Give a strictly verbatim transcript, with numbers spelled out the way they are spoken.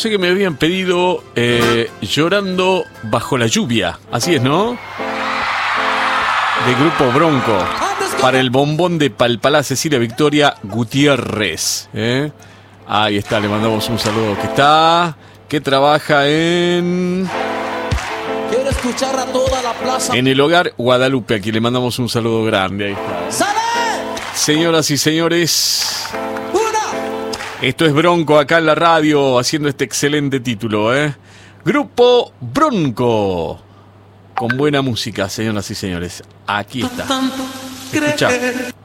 Sé que me habían pedido eh, Llorando bajo la lluvia. Así es, ¿no? De Grupo Bronco. Para el bombón de Palpalá, Cecilia Victoria Gutiérrez. ¿eh? Ahí está, le mandamos un saludo. Que está, que trabaja en... Quiero escuchar a toda la plaza. En el hogar Guadalupe, aquí le mandamos un saludo grande. Ahí está. ¡Sale! Señoras y señores, ¡Una! esto es Bronco acá en la radio, haciendo este excelente título, ¿eh? Grupo Bronco. Con buena música, señoras y señores. Aquí está. Escuchá.